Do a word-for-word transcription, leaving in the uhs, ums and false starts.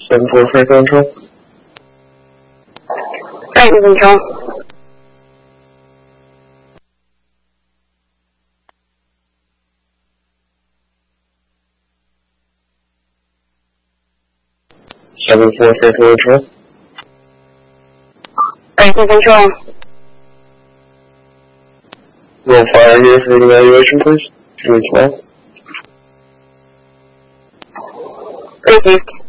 seven four three control. Right, control. seven four three control. Right, control. Roll fire here for an evaluation, please. Two twelve. Received.